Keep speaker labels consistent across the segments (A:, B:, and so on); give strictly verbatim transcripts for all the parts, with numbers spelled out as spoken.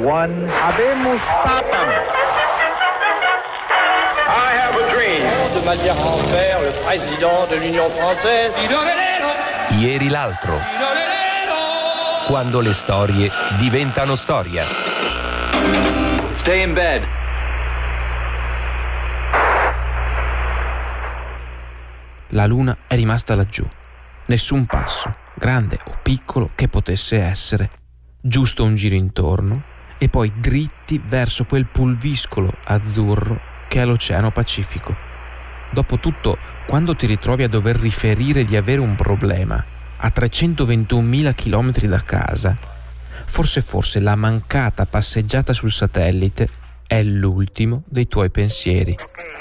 A: one. Habemus Papam.
B: I have a dream.
C: De manière à en faire le président de l'Union française.
D: Ieri l'altro. Quando le storie diventano storia.
E: Stay in bed.
F: La luna è rimasta laggiù. Nessun passo, grande o piccolo che potesse essere. Giusto un giro intorno e poi dritti verso quel pulviscolo azzurro che è l'Oceano Pacifico. Dopotutto, quando ti ritrovi a dover riferire di avere un problema a trecentoventunomila chilometri da casa, forse forse la mancata passeggiata sul satellite è l'ultimo dei tuoi pensieri.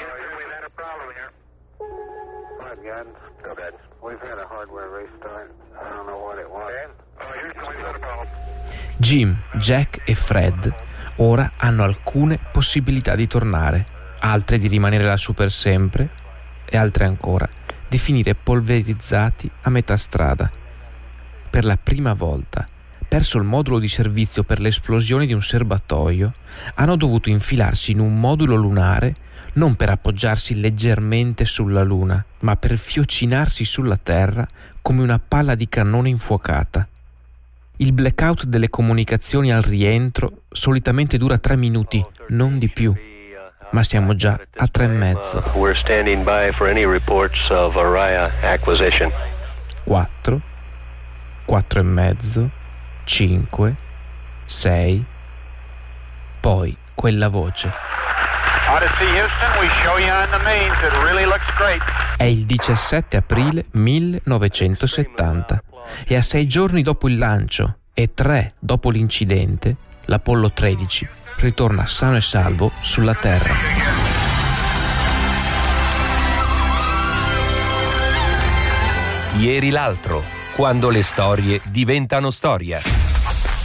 F: Jim, Jack e Fred ora hanno alcune possibilità di tornare, altre di rimanere lassù per sempre e altre ancora di finire polverizzati a metà strada. Per la prima volta, perso il modulo di servizio per l'esplosione di un serbatoio, hanno dovuto infilarsi in un modulo lunare non per appoggiarsi leggermente sulla Luna, ma per fiocinarsi sulla Terra come una palla di cannone infuocata. Il blackout delle comunicazioni al rientro solitamente dura tre minuti, non di più, ma siamo già a tre e mezzo.
G: We're standing by for any reports of Araya acquisition.
F: Quattro, quattro e mezzo, cinque, sei, poi quella voce.
B: Odyssey Houston, we show you on the mains. It really looks great.
F: È il diciassette aprile millenovecentosettanta e a sei giorni dopo il lancio e tre dopo l'incidente, l'Apollo tredici ritorna sano e salvo sulla Terra.
D: Ieri l'altro, quando le storie diventano storia.